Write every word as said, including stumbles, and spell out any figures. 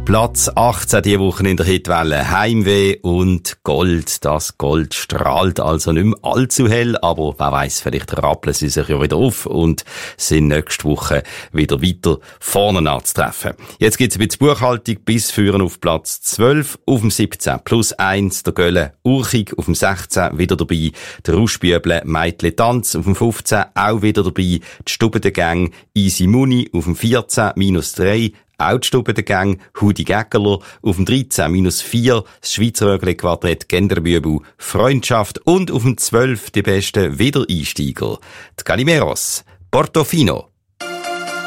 Platz achtzehn diese Woche in der Hitwelle. Heimweh und Gold. Das Gold strahlt also nicht mehr allzu hell, aber wer weiss, vielleicht rappeln sie sich ja wieder auf und sind nächste Woche wieder weiter vorne anzutreffen. Jetzt gibt's ein bisschen Buchhaltung bis führen auf Platz zwölf, auf dem siebzehn plus eins, der Gölle Urchig, auf dem sechzehn wieder dabei, der Rauschbüble Meitli Tanz, auf dem fünfzehn auch wieder dabei, die Stube der Gang Easy Muni, auf dem vierzehn minus drei, auch die Stube der Gang, Hudi Gäckerler, auf dem dreizehn minus vier, das Schweizer Rögli-Quartett Genderbübel Freundschaft und auf dem zwölf die besten Wiedereinsteiger, die Calimeros, Portofino.